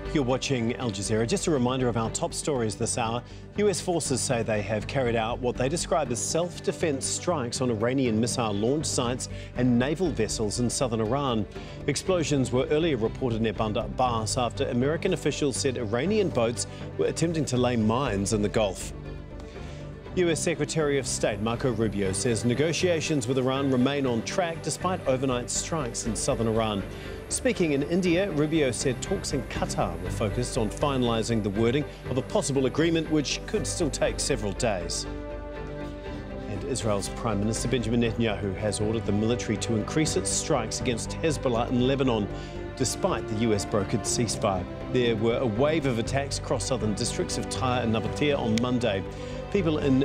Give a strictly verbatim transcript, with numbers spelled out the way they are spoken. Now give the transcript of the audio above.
You're watching Al Jazeera. Just a reminder of our top stories this hour. U S forces say they have carried out what they describe as self-defense strikes on Iranian missile launch sites and naval vessels in southern Iran. Explosions were earlier reported near Bandar Abbas after American officials said Iranian boats were attempting to lay mines in the Gulf. U S Secretary of State Marco Rubio says negotiations with Iran remain on track despite overnight strikes in southern Iran. Speaking in India, Rubio said talks in Qatar were focused on finalising the wording of a possible agreement which could still take several days. And Israel's Prime Minister Benjamin Netanyahu has ordered the military to increase its strikes against Hezbollah in Lebanon, despite the U S brokered ceasefire. There were a wave of attacks across southern districts of Tyre and Nabatea on Monday. People in